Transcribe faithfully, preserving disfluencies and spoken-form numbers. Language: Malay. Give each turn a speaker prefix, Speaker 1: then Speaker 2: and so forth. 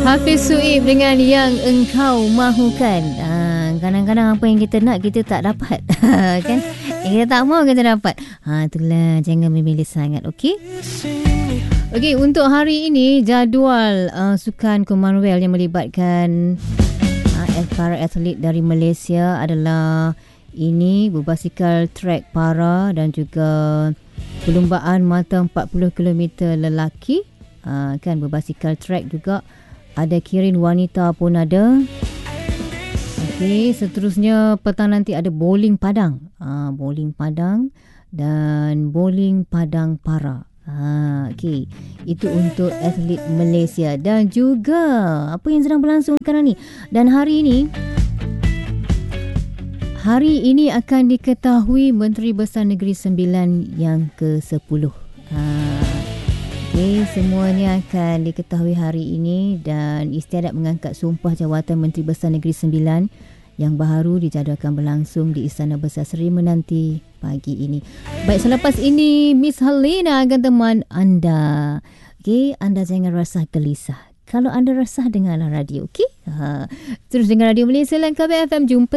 Speaker 1: Hafiz Suib dengan Yang Engkau Mahukan. Ha, kadang-kadang apa yang kita nak kita tak dapat. Kan? Yang kita tak mahu kita dapat. Ha, itulah, jangan memilih sangat, okey? Okey, untuk hari ini jadual uh, Sukan Commonwealth yang melibatkan uh, para atlet dari Malaysia adalah ini berbasikal trek para dan juga perlumbaan mata empat puluh kilometer lelaki. Uh, kan berbasikal trek juga. Ada kirin wanita pun ada. Okey, seterusnya petang nanti ada bowling padang. Ah, bowling padang dan bowling padang para. Ah, okey. Itu untuk atlet Malaysia dan juga apa yang sedang berlangsung sekarang ni. Dan hari ini Hari ini akan diketahui Menteri Besar Negeri Sembilan yang ke sepuluh. Ah, Okay, semuanya akan diketahui hari ini dan istiadat mengangkat sumpah jawatan Menteri Besar Negeri Sembilan yang baru dijadualkan berlangsung di Istana Besar Seri menanti pagi ini. Baik, selepas ini Miss Helena akan teman anda. Okay, anda jangan rasa gelisah. Kalau anda rasa, dengarlah radio, okay? Ha. Terus dengar Radio Malaysia dan K B F M. Jumpa